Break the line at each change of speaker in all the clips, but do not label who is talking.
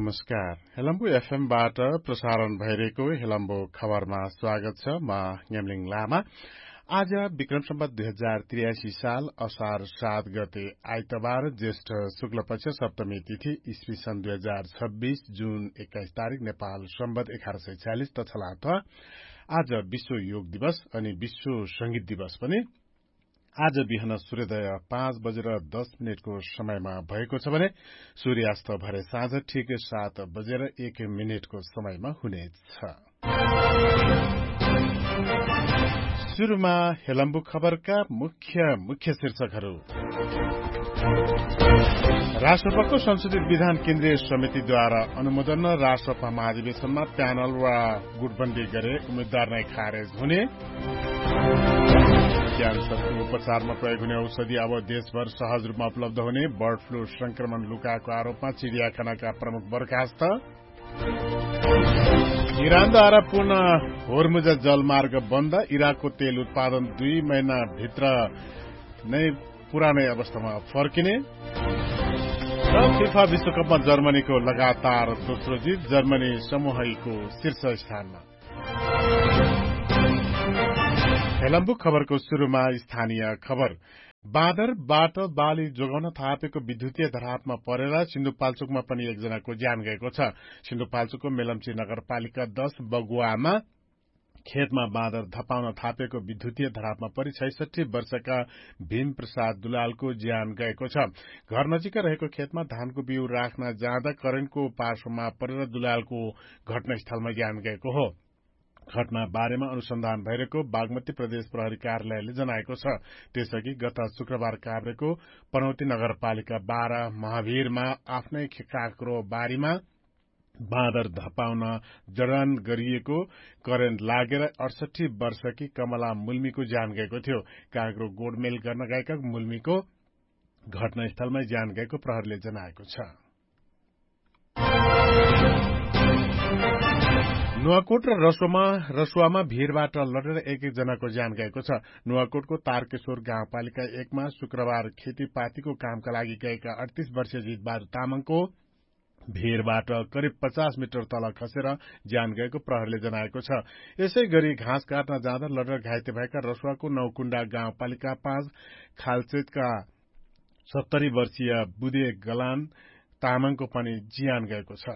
नमस्कार। हेलम्बु एफएमबाट प्रसारण भइरहेको हेलम्बु खबरमा स्वागत छ। म ङेमलिङ लामा। आज विक्रम सम्वत 2083 साल असार 7 गते आइतबार ज्येष्ठ शुक्ल पक्ष सप्तमी तिथि ईस्वी सन् 2026 जुन 21 तारिक नेपाल सम्वत 1146 तथलाथ आज विश्व योग दिवस अनि विश्व संगीत दिवस पनि आज बिहान सूर्योदय 5:10 को समयमा भएको छ भने सूर्यास्त भरे साँझ ठिक 7:01 को समयमा हुनेछ। सुरुमा हेलम्बु खबरका मुख्य शीर्षकहरू। राष्ट्रपतिको संशोधित विधान केन्द्रीय समितिद्वारा अनुमोदन र राष्ट्रसभा महाधिवेशनमा प्यानल वा गुटबन्दी गरे उम्मेद्वार नै खारेज हुने। क्यान्सरको उपचारमा प्रयोग हुने औषधि अब देशभर सहज रूपमा उपलब्ध हुने। बर्ड फ्लू संक्रमण लुकाको आरोपमा चिड़ियाखानाका प्रमुख बर्खास्त। इरानद्वारा पुनः होर्मुज जलमार्ग बन्द। इराकको तेल उत्पादन 2 महिनाभित्र नै पुरानै अवस्थामा फर्किने। र फिफा विश्वकपमा जर्मनीको लगातार दोस्रो जित। जर्मनी समूह ईको शीर्ष स्थानमा। हेलम्बु खबरको शुरूमा स्थानीय खबर। बाँदरबाट बाली जोगाउन थापेको विद्युतीय धरापमा परेर सिन्धुपाल्चोकमा पनि एकजनाको ज्यान गएको छ। सिन्धुपाल्चोकको मेलम्ची नगरपालिका 10 बगुवामा खेतमा बाँदर धपाउन थापेको विद्युतीय धरापमा परि 66 वर्षका भीम प्रसाद दुलालको ज्यान गएको छ। घर नजिकै रहेको खेतमा धानको बिउ राख्न जाँदा करेन्टको पार्श्वमा परेर दुलालको घटनास्थलमा ज्यान गएको हो। घटना बारेमा अनुसन्धान भइरहेको बागमती प्रदेश प्रहरी कार्यालयले जनाएको छ। त्यसअघि गत शुक्रबार काभ्रेको पनौती नगरपालिका 12 महावीरमा आफ्नै काँक्रो बारीमा बाँदर धपाउन जडान गरिएको करेन्ट लागेर 68 वर्षकी कमला मुल्मीको ज्यान गएको थियो। काँक्रो गोडमेल गर्न गएका मुल्मीको घटनास्थलमै ज्यान गएको प्रहरीले जनाएको छ। नुवाकोट र रसुवामा भीरबाट लडेर एक-एकजनाको ज्यान गएको छ। नुवाकोटको तारकेश्वर गाउँपालिका 1 मा शुक्रबार खेतीपातीको कामका लागि गएका 38 वर्षीय जितबहादुर तामाङको भीरबाट करिब 50 मिटर तल खसेर ज्यान गएको प्रहरीले जनाएको छ। यसै गरी घाँस काट्न जाँदा लडेर घाइते भएका रसुवाको नौकुण्डा गाउँपालिका 5 खालचेतका 70 वर्षीय बुदे गलान तामाङको पनि ज्यान गएको छ।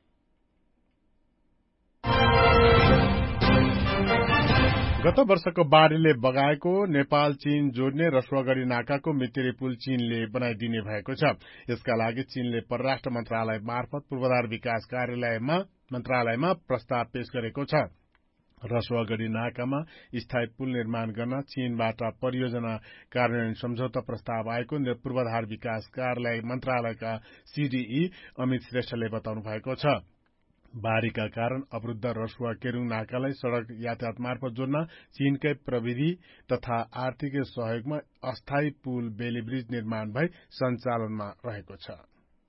गत वर्षको बाढ़ीले बगाएको नेपाल चीन जोड्ने रसुवागढ़ी नाकाको मितेरी पुल चीनले बनाइदिने भएको छ। यसका लागि चीनले परराष्ट्र मन्त्रालय मार्फत पूर्वाधार विकास मन्त्रालयमा प्रस्ताव पेश गरेको छ। रसुवागढ़ी नाकामा स्थायी पुल निर्माण गर्न चीनबाट परियोजना कार्यान्वयन सम्झौता प्रस्ताव आएको पूर्वाधार विकास कार्यालय मन्त्रालयका सीडीई अमित श्रेष्ठले बताउनु भएको छ। बाढ़ीका कारण अवरुद्ध रसुवा केरूङ नाकालाई सड़क यातायात मार्फत जोड्न चीनकै प्रविधि तथा आर्थिक सहयोगमा अस्थायी पुल बेली ब्रिज निर्माण भई सञ्चालनमा रहेको छ।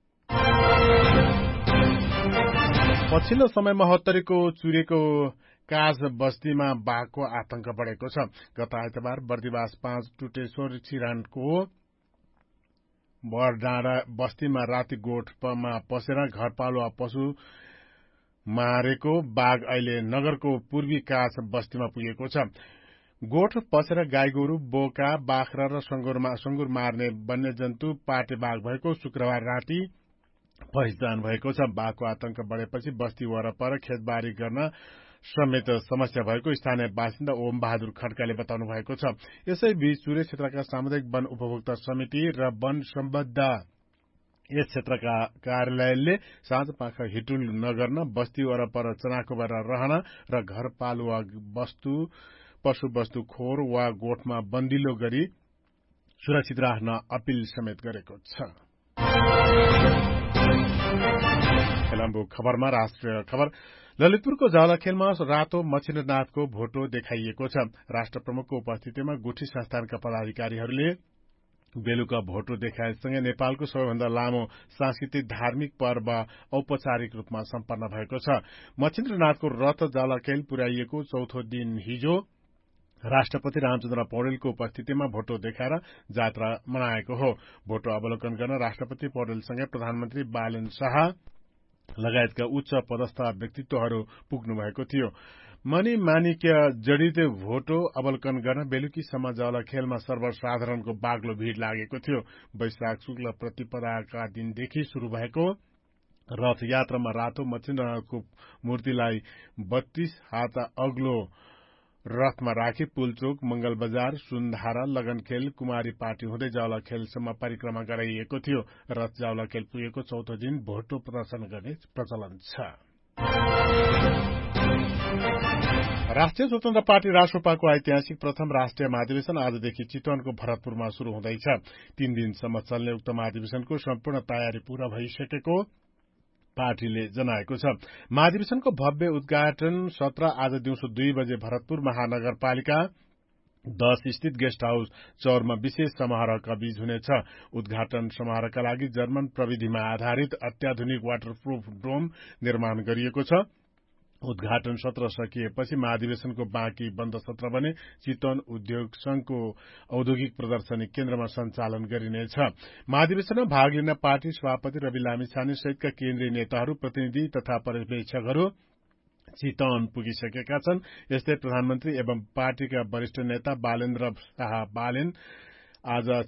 पछिल्लो समयमा हत्तरीको चुरेको काज बस्तीमा बाघको आतंक बढ़ेको छ। गत आइतबार बर्दिवास 5 टुटेश्वर छिरानको बरडाँडा बस्तीमा राति गोठमा पसेर घरपालुवा पशु मारेको बाघ अहिले नगरको पूर्वी काछ बस्तीमा पुगेको छ। गोठ पसेर गाई गोरु, बोका, बाख्रा र संगुर मार्ने वन्यजन्तु पाटे बाघ भएको शुक्रबार राति पहिचान भएको छ। बाघको आतंक बढेपछि बस्ती वरपर खेतबारी गर्न समेत समस्या भएको स्थानीय बासिन्दा ओम बहादुर खड्काले बताउनु भएको छ। यसैबीच चुरे क्षेत्रका सामुदायिक वन उपभोक्ता समिति र वन सम्बद्ध यस क्षेत्रका कार्यालयले साँझ-पाख हिटुल नगर्न, बस्ती वरपर चनाखोबर रहन र घरपालुवा पशु वस्तु खोर वा गोठमा बन्दिलो गरी सुरक्षित राख्न अपील समेत गरेको छ। हेलम्बु खबरमा राष्ट्रिय खबर। ललितपुरको जावलाखेलमा रातो मच्छिन्द्रनाथको भोटो देखाइएको छ। राष्ट्र प्रमुखको उपस्थितिमा गुठी संस्थानका पदाधिकारीहरूले बेलुका भोटो देखाएसँगै नेपालको सबैभन्दा लामो सांस्कृतिक धार्मिक पर्व औपचारिक रूपमा सम्पन्न भएको छ। मच्छिन्द्रनाथको रथ जावलाखेल पुर्याइएको चौथो दिन हिजो राष्ट्रपति रामचन्द्र पौडेलको उपस्थितिमा भोटो देखाएर जात्रा मनाएको हो। भोटो अवलोकन गर्न राष्ट्रपति पौडेलसँगै प्रधानमन्त्री बालेन शाह लगायतका उच्च पदस्थ व्यक्तित्वहरू पुग्नु भएको थियो। मनी माणिक्य जडित भोटो अवलोकन गर्न बेलुकीसम्म जलखेलमा सर्वसाधारणको बाक्लो भीड़ लागेको थियो। वैशाख शुक्ल प्रतिपदाका दिनदेखि शुरू भएको रथ यात्रामा रातो मच्छिन्द्रनाथको मूर्तिलाई 32 हात अग्लो रथमा राखी पुलचोक, मंगल बजार, सुनधारा, लगनखेल, कुमारी पार्टी हुँदै जावलाखेलसम्म परिक्रमा गराइएको थियो। रथ जावलाखेल पुगेको चौथो दिन भोटो प्रदर्शन गर्ने प्रचलन छ। राष्ट्रिय स्वतन्त्र पार्टी रासोपाको ऐतिहासिक प्रथम राष्ट्रिय महाधिवेशन आजदेखि चितवनको भरतपुरमा शुरू हुँदैछ। 3 दिनसम्म चल्ने उक्त महाधिवेशनको सम्पूर्ण तयारी पूरा भइसकेको पार्टीले जनाएको छ। महाधिवेशनको भव्य उद्घाटन सत्र आज दिउँसो 2 बजे भरतपुर महानगरपालिका 10 स्थित गेस्ट हाउस चौरमा विशेष समारोहका बीच हुनेछ। उद्घाटन समारोहका लागि जर्मन प्रविधिमा आधारित अत्याधुनिक वाटरप्रूफ डोम निर्माण गरिएको छ। उद्घाटन सत्र सकिएपछि महाधिवेशनको बाँकी बन्द सत्र भने चितवन उद्योग संघको औद्योगिक प्रदर्शनी केन्द्रमा सञ्चालन गरिनेछ। महाधिवेशनमा भाग लिन पार्टी सभापति रवि लामिछाने सहितका केन्द्रीय नेताहरू, प्रतिनिधि तथा पर्यवेक्षकहरू चितवन पुगिसकेका छन्। यस्तै प्रधानमन्त्री एवं पार्टीका वरिष्ठ नेता बालेन्द्र शाह बालेन आज